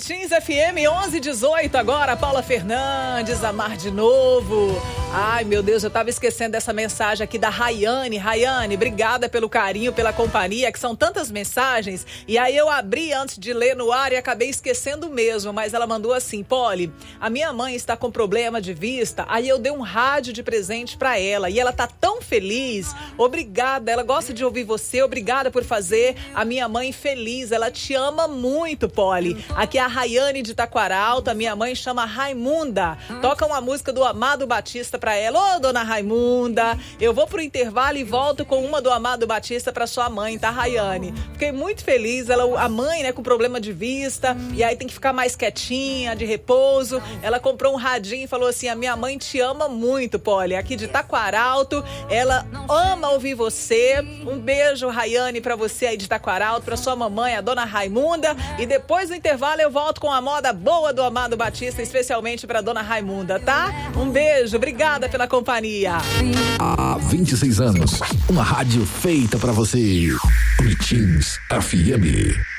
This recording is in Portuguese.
Teens FM 11:18 agora, Paula Fernandes, Amar de Novo. Ai, meu Deus, eu tava esquecendo dessa mensagem aqui da Rayane. Rayane, obrigada pelo carinho, pela companhia, que são tantas mensagens. E aí eu abri antes de ler no ar e acabei esquecendo mesmo, mas ela mandou assim: Polly, a minha mãe está com problema de vista, aí eu dei um rádio de presente pra ela e ela tá tão feliz. Obrigada, ela gosta de ouvir você, obrigada por fazer a minha mãe feliz, ela te ama muito, Polly. Aqui é a Rayane de Taquaralto, a minha mãe chama Raimunda. Toca uma música do Amado Batista pra ela. Ô, dona Raimunda, eu vou pro intervalo e volto com uma do Amado Batista pra sua mãe, tá, Rayane? Fiquei muito feliz, a mãe, né, com problema de vista, e aí tem que ficar mais quietinha, de repouso. Ela comprou um radinho e falou assim: a minha mãe te ama muito, Polly, aqui de Taquaralto, ela ama ouvir você. Um beijo, Rayane, pra você aí de Taquaralto, pra sua mamãe, a dona Raimunda, e depois do intervalo eu volto com a moda boa do Amado Batista, especialmente pra dona Raimunda, tá? Um beijo, obrigada pela companhia. Há 26 anos, uma rádio feita pra você. Teens FM.